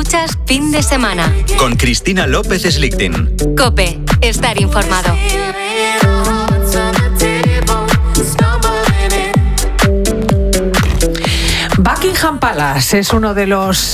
Escuchas Fin de Semana. Con Cristina López Slichting. COPE. Estar informado. Buckingham Palace es uno de los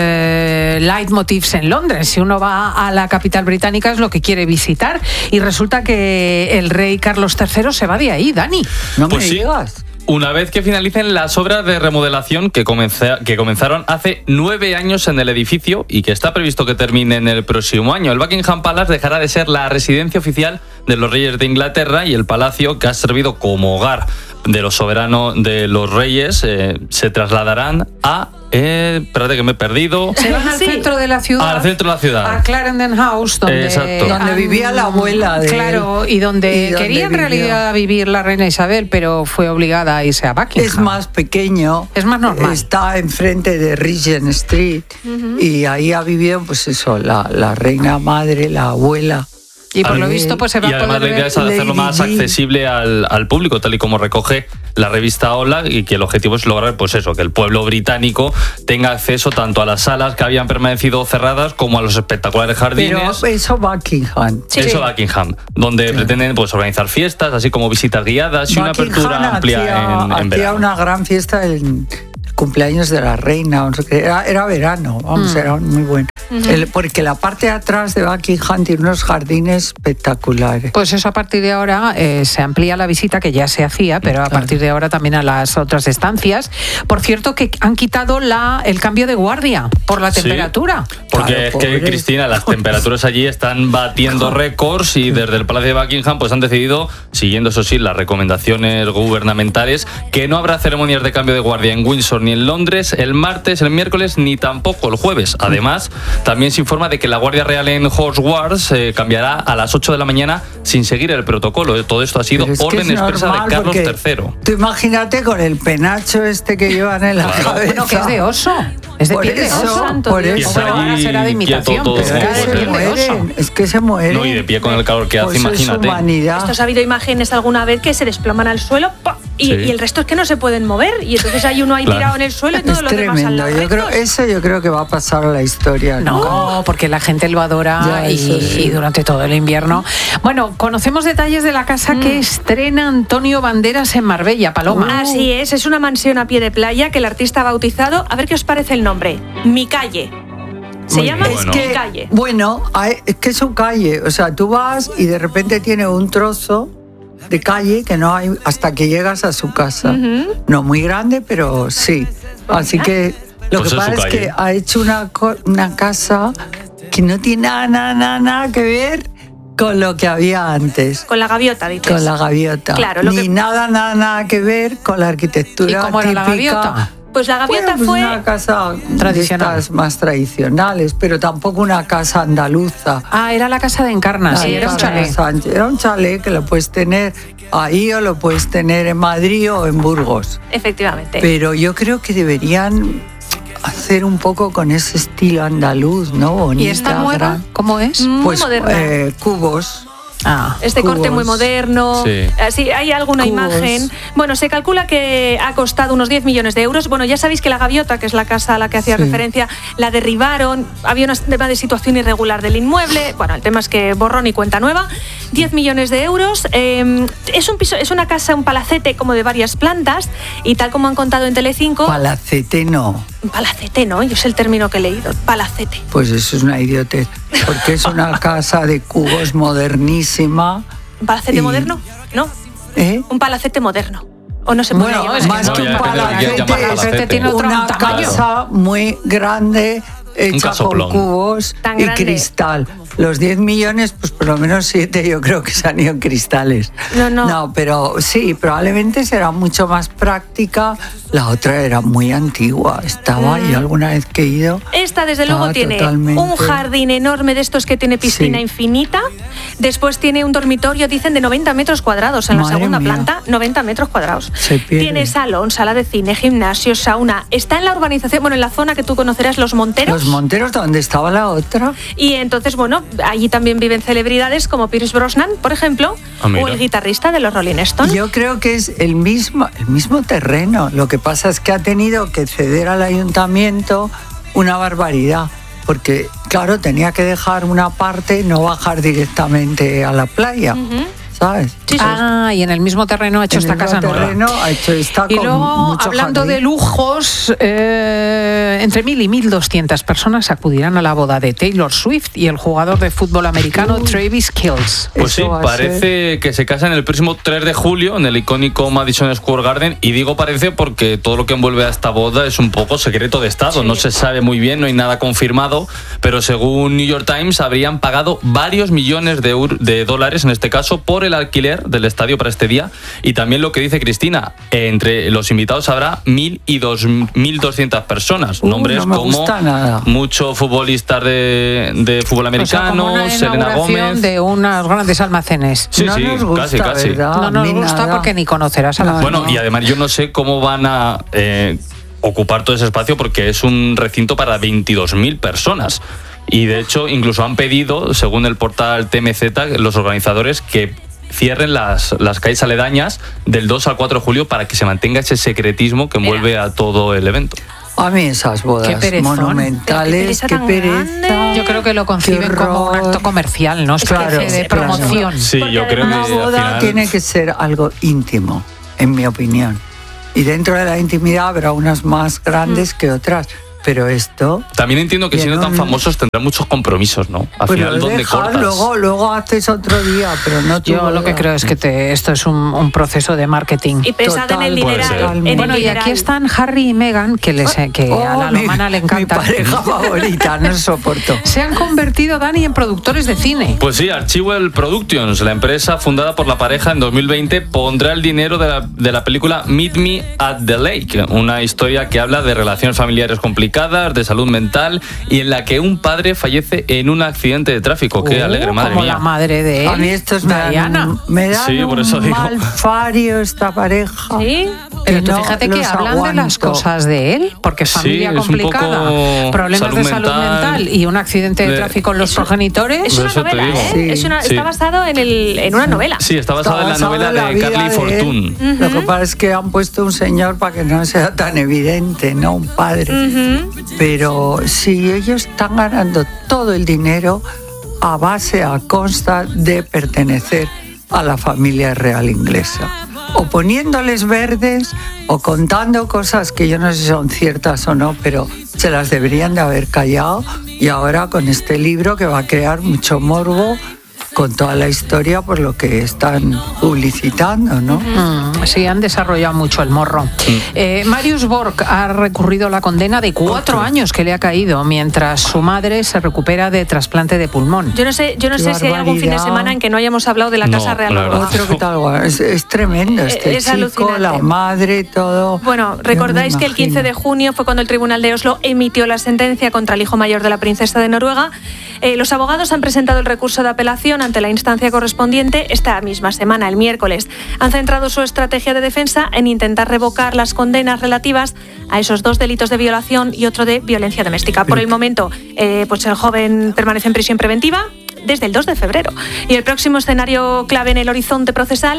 leitmotivs en Londres. Si uno va a la capital británica es lo que quiere visitar y resulta que el rey Carlos III se va de ahí, Dani. No me digas. Una vez que finalicen las obras de remodelación que comenzaron hace 9 años en el edificio y que está previsto que terminen el próximo año, el Buckingham Palace dejará de ser la residencia oficial de los reyes de Inglaterra y el palacio que ha servido como hogar de los soberanos de los reyes se trasladarán a... espérate que me he perdido. Se van al centro de la ciudad. Al centro de la ciudad. A Clarendon House, donde vivía la abuela de Claro, y donde quería en realidad vivir la reina Isabel, pero fue obligada a irse a Buckingham. Es más pequeño. Es más normal. Está enfrente de Regent Street y ahí ha vivido, pues eso, la reina madre, la abuela. Y por lo visto pues se va a poder ver. Y además la idea es hacerlo más accesible al público, tal y como recoge la revista Hola, y que el objetivo es lograr pues eso, que el pueblo británico tenga acceso tanto a las salas que habían permanecido cerradas como a los espectaculares jardines. Pero eso Buckingham. Sí. Eso Buckingham, donde pretenden pues organizar fiestas, así como visitas guiadas y una apertura amplia en verano. Hacía una gran fiesta el cumpleaños de la reina, era verano, era muy bueno. Porque la parte de atrás de Buckingham tiene unos jardines espectaculares. Pues eso, a partir de ahora se amplía la visita, que ya se hacía, pero a partir de ahora también a las otras estancias. Por cierto, que han quitado el cambio de guardia por la temperatura. Porque claro, es que, Cristina, las temperaturas allí están batiendo récords y desde el Palacio de Buckingham pues han decidido, siguiendo eso sí las recomendaciones gubernamentales, que no habrá ceremonias de cambio de guardia en Windsor ni en Londres el martes, el miércoles ni tampoco el jueves. Además, también se informa de que la Guardia Real en Hogwarts cambiará a las 8 de la mañana sin seguir el protocolo. Todo esto ha sido orden expresa de Carlos III. Tú imagínate con el penacho este que llevan en la cabeza. Bueno, que es de oso. Es de piel de oso. Por eso. Ahora será de imitación, pero era de piel de oso. Es que se mueren. No, y de pie con el calor que hace, imagínate. Esto ha habido imágenes alguna vez que se desploman al suelo y el resto es que no se pueden mover. Y entonces hay uno ahí tirado en el suelo y todos los demás al lado. Yo creo que va a pasar a la historia. No, porque la gente lo adora y durante todo el invierno. Bueno, conocemos detalles de la casa que estrena Antonio Banderas en Marbella, Paloma. Así es una mansión a pie de playa que el artista ha bautizado, a ver qué os parece el nombre, Mi Calle. Se llama Mi Calle. Bueno, es que es su calle, o sea, tú vas y de repente tiene un trozo de calle que no hay hasta que llegas a su casa. No muy grande, pero sí. Así que lo que pasa es que ha hecho una casa que no tiene nada que ver con lo que había antes. Con la gaviota, dices. Con la gaviota. Claro, nada que ver con la arquitectura. ¿Y cómo era la gaviota? Pues la gaviota fue una casa tradicional, más tradicionales, pero tampoco una casa andaluza. Era la casa de Encarna, sí, era un chalet. Era un chalet que lo puedes tener ahí o lo puedes tener en Madrid o en Burgos. Efectivamente. Pero yo creo que deberían hacer un poco con ese estilo andaluz, ¿no? Bonita. ¿Y esta nueva? ¿Cómo es? Muy moderna. Cubos. Corte muy moderno. Sí, hay alguna imagen. Bueno, se calcula que ha costado unos 10 millones de euros. Bueno, ya sabéis que la gaviota, que es la casa a la que hacía referencia, la derribaron. Había un tema de situación irregular del inmueble. Bueno, el tema es que borrón y cuenta nueva. 10 millones de euros. Es un piso, es una casa, un palacete como de varias plantas. Y tal como han contado en Telecinco. Palacete no. Palacete no, yo es el término que he leído. Palacete. Pues eso es una idiotez. Porque es una casa de cubos modernísima. ¿Un palacete moderno? No. Un palacete moderno. ¿O no se puede llamar? Más que un palacete, tiene una casa muy grande, hecha con cubos y cristal. Los 10 millones, pues por lo menos 7 yo creo que se han ido en cristales. No, pero sí, probablemente será mucho más práctica. La otra era muy antigua, estaba yo alguna vez que he ido. Esta desde luego tiene un jardín enorme de estos que tiene piscina infinita. Después tiene un dormitorio, dicen, de 90 metros cuadrados en la segunda planta. 90 metros cuadrados. Tiene salón, sala de cine, gimnasio, sauna. Está en la urbanización, bueno, en la zona que tú conocerás, Los Monteros. Los Monteros, donde estaba la otra. Y entonces, bueno, allí también viven celebridades como Pierce Brosnan, por ejemplo, o el guitarrista de los Rolling Stones. Yo creo que es el mismo terreno. Lo que pasa es que ha tenido que ceder al ayuntamiento una barbaridad. porque, claro, tenía que dejar una parte y no bajar directamente a la playa. ¿Sabes? Sí, sí. Y en el mismo terreno ha hecho esta casa nueva. Ha hecho esta y luego, hablando jardín. de lujos, entre 1.000 y 1.200 personas acudirán a la boda de Taylor Swift y el jugador de fútbol americano Travis Kelce. Pues sí, parece que se casan el próximo 3 de julio en el icónico Madison Square Garden, y digo parece porque todo lo que envuelve a esta boda es un poco secreto de Estado, no se sabe muy bien, no hay nada confirmado, pero según New York Times habrían pagado varios millones de dólares, en este caso, por el alquiler del estadio para este día. Y también lo que dice Cristina, entre los invitados habrá 1.000 y 1.200 personas, nombres no como muchos futbolistas de fútbol americano, como Selena Gómez, de unos grandes almacenes. Sí, sí, gusta, casi. No nos gusta porque ni conocerás a la gente. Bueno, y además yo no sé cómo van a ocupar todo ese espacio, porque es un recinto para 22.000 personas. Y de hecho, incluso han pedido, según el portal TMZ, los organizadores, que cierren las calles aledañas del 2 al 4 de julio para que se mantenga ese secretismo que envuelve a todo el evento. A mí esas bodas monumentales, qué pereza. Yo creo que lo conciben como un acto comercial, no especie de promoción. Sí, yo creo que una boda tiene que ser algo íntimo, en mi opinión. Y dentro de la intimidad habrá unas más grandes que otras. Pero esto... También entiendo que siendo tan famosos tendrán muchos compromisos, ¿no? Al final, ¿dónde cortas? Luego haces otro día, pero no tú. Yo lo que creo es que esto es un proceso de marketing. Y pensad en el dineral. Bueno, y aquí están Harry y Meghan, que a la alemana le encanta. Mi pareja favorita, no soporto. Se han convertido, Dani, en productores de cine. Pues sí, Archival Productions, la empresa fundada por la pareja en 2020, pondrá el dinero de la película Meet Me at the Lake, una historia que habla de relaciones familiares complicadas, de salud mental, y en la que un padre fallece en un accidente de tráfico. Qué alegre, madre como mía. La madre de él. A mí estos me dan sí, por eso un mal fario esta pareja. Sí, pero tú fíjate que hablan de las cosas de él, porque familia complicada, problemas de salud mental y un accidente de tráfico en los progenitores. Es una novela, ¿eh? Está basado en una novela. Sí, está basado en la novela de Carly Fortune. Lo que pasa es que han puesto un señor para que no sea tan evidente, ¿no? Un padre. Pero si ellos están ganando todo el dinero a consta de pertenecer a la familia real inglesa, o poniéndoles verdes o contando cosas que yo no sé si son ciertas o no, pero se las deberían de haber callado, y ahora con este libro que va a crear mucho morbo con toda la historia por lo que están publicitando, ¿no? Sí, han desarrollado mucho el morro. Marius Borg ha recurrido a la condena de 4 años que le ha caído mientras su madre se recupera de trasplante de pulmón. Yo no sé si hay algún fin de semana en que no hayamos hablado de la Casa Real. Otro que tal, es tremendo este chico, alucinante. La madre, todo. Bueno, recordáis que el 15 de junio fue cuando el Tribunal de Oslo emitió la sentencia contra el hijo mayor de la princesa de Noruega. Los abogados han presentado el recurso de apelación ante la instancia correspondiente esta misma semana, el miércoles. Han centrado su estrategia de defensa en intentar revocar las condenas relativas a esos 2 delitos de violación y otro de violencia doméstica. Por el momento, pues el joven permanece en prisión preventiva desde el 2 de febrero. Y el próximo escenario clave en el horizonte procesal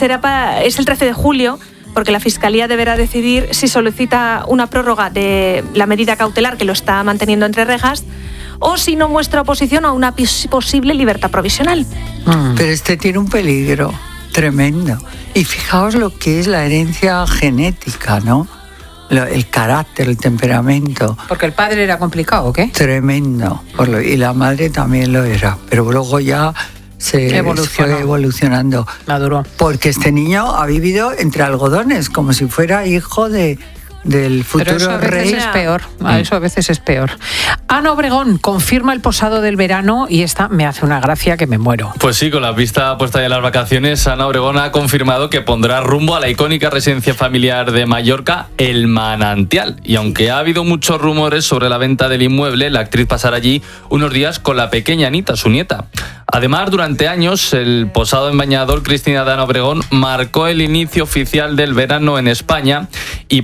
es el 13 de julio, porque la Fiscalía deberá decidir si solicita una prórroga de la medida cautelar, que lo está manteniendo entre rejas, o si no muestra oposición a una posible libertad provisional. Pero este tiene un peligro tremendo. Y fijaos lo que es la herencia genética, ¿no? El carácter, el temperamento. ¿Porque el padre era complicado o qué? Tremendo. Y la madre también lo era. Pero luego ya se fue evolucionando. Maduró. Porque este niño ha vivido entre algodones, como si fuera hijo del futuro Pero eso a veces rey. Es peor. Eso a veces es peor. Ana Obregón confirma el posado del verano y esta me hace una gracia que me muero. Pues sí, con la vista puesta ya en las vacaciones, Ana Obregón ha confirmado que pondrá rumbo a la icónica residencia familiar de Mallorca, El Manantial. Y aunque ha habido muchos rumores sobre la venta del inmueble, la actriz pasará allí unos días con la pequeña Anita, su nieta. Además, durante años, el posado en Bañador Cristina de Ana Obregón marcó el inicio oficial del verano en España, y para sorpresa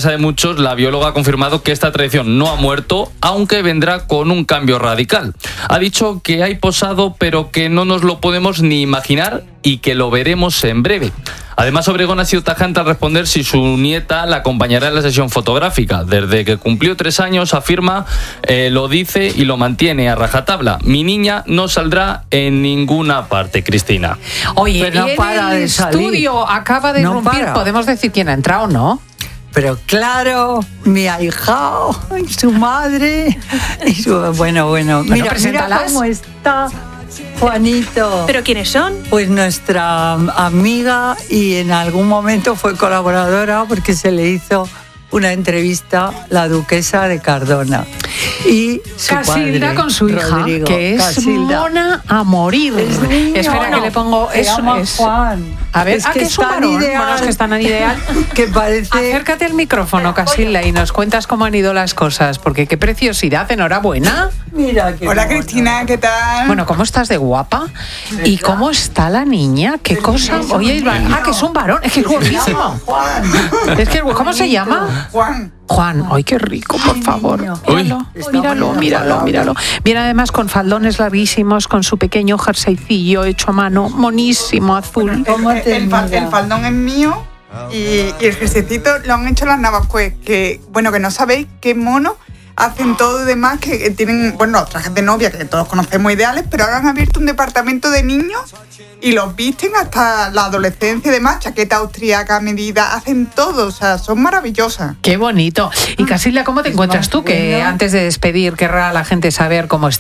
sorpresa de muchos, la bióloga ha confirmado que esta tradición no ha muerto, aunque vendrá con un cambio radical. Ha dicho que hay posado, pero que no nos lo podemos ni imaginar y que lo veremos en breve. Además, Obregón ha sido tajante al responder si su nieta la acompañará en la sesión fotográfica. Desde que cumplió 3 años, afirma, lo dice y lo mantiene a rajatabla. Mi niña no saldrá en ninguna parte, Cristina. Oye, pero no para de salir. Estudio acaba de irrumpir. Podemos decir quién ha entrado, ¿no? Pero claro, mi ahijao, y su madre, y su... Bueno, mira cómo está Juanito. ¿Pero quiénes son? Pues nuestra amiga y en algún momento fue colaboradora porque se le hizo una entrevista la duquesa de Cardona. Y su Casilda padre, con su hija, Rodrigo, que es Casilda. mona a morir. Espera que le pongo eso. Es Juan. A ver, que es un varón. Bueno, es que es tan ideal. Que parece... Acércate al micrófono, Casilda, y nos cuentas cómo han ido las cosas, porque qué preciosidad, enhorabuena. Mira qué Hola, mona. Cristina, ¿qué tal? Bueno, ¿cómo estás de guapa? ¿Y cómo está la niña? ¿Qué cosa? Oye, que es un varón, es que es guapísimo. Es que, ¿cómo se llama? Juan, ay, qué rico, por favor. Míralo. Viene además con faldones larguísimos, con su pequeño jerseycillo hecho a mano, monísimo, azul. El faldón es mío y el jerseycito lo han hecho las Navascués, que no sabéis qué mono. Hacen todo y demás, que tienen, los trajes de novia que todos conocemos ideales, pero ahora han abierto un departamento de niños y los visten hasta la adolescencia y demás, chaqueta austríaca a medida, hacen todo, o sea, son maravillosas. Qué bonito. Y Casilda, ¿cómo te encuentras tú? Que antes de despedir querrá la gente saber cómo está.